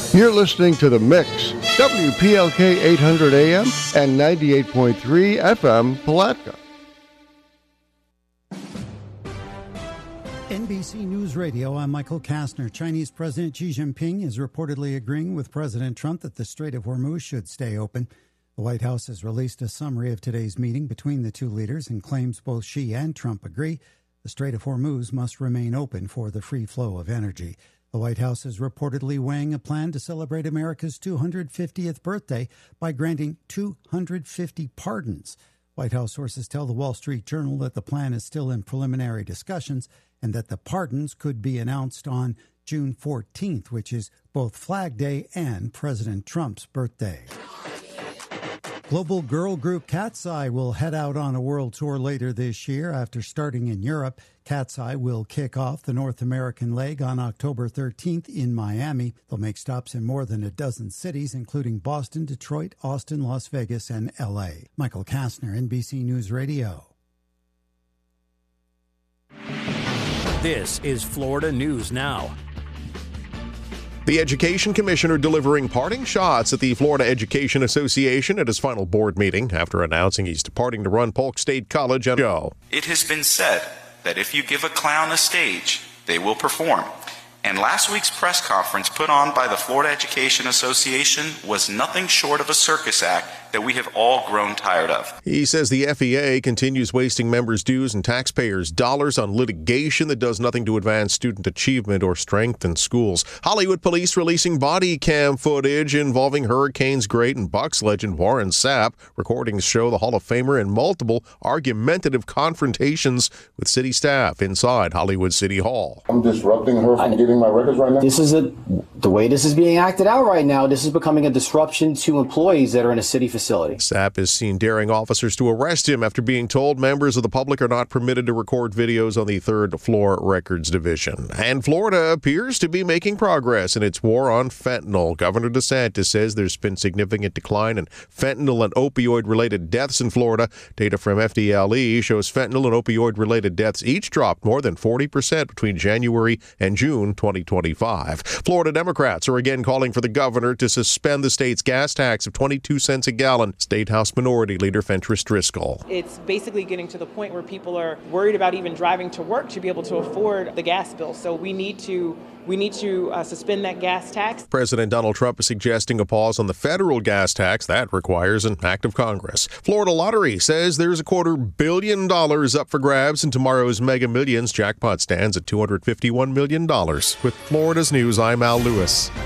You're listening to The Mix, WPLK 800 AM and 98.3 FM, Palatka. NBC News Radio, I'm Michael Kastner. Chinese President Xi Jinping is reportedly agreeing with President Trump that the Strait of Hormuz should stay open. The White House has released a summary of today's meeting between the two leaders and claims both Xi and Trump agree the Strait of Hormuz must remain open for the free flow of energy. The White House is reportedly weighing a plan to celebrate America's 250th birthday by granting 250 pardons. White House sources tell the Wall Street Journal that the plan is still in preliminary discussions and that the pardons could be announced on June 14th, which is both Flag Day and President Trump's birthday. Global girl group Cat's Eye will head out on a world tour later this year after starting in Europe. Cat's Eye will kick off the North American leg on October 13th in Miami. They'll make stops in more than a dozen cities, including Boston, Detroit, Austin, Las Vegas, and L.A. Michael Kastner, NBC News Radio. This is Florida News Now. The Education Commissioner delivering parting shots at the Florida Education Association at his final board meeting after announcing he's departing to run Polk State College and go. It has been said that if you give a clown a stage, they will perform. And last week's press conference put on by the Florida Education Association was nothing short of a circus act that we have all grown tired of. He says the FEA continues wasting members' dues and taxpayers' dollars on litigation that does nothing to advance student achievement or strengthen schools. Hollywood police releasing body cam footage involving Hurricanes great and Bucks legend Warren Sapp. Recordings show the Hall of Famer in multiple argumentative confrontations with city staff inside Hollywood City Hall. I'm disrupting her from getting my records right now? The way this is being acted out right now, this is becoming a disruption to employees that are in a city facility. Sapp is seen daring officers to arrest him after being told members of the public are not permitted to record videos on the third floor records division. And Florida appears to be making progress in its war on fentanyl. Governor DeSantis says there's been significant decline in fentanyl and opioid-related deaths in Florida. Data from FDLE shows fentanyl and opioid-related deaths each dropped more than 40% between January and June 2025. Florida Democrats are again calling for the governor to suspend the state's gas tax of 22 cents a gallon. State House Minority Leader Fentress Driscoll. It's basically getting to the point where people are worried about even driving to work to be able to afford the gas bill. So we need to suspend that gas tax. President Donald Trump is suggesting a pause on the federal gas tax. That requires an act of Congress. Florida Lottery says there's $250 million up for grabs in tomorrow's Mega Millions. Jackpot stands at $251 million. With Florida's News, I'm Al Lewis.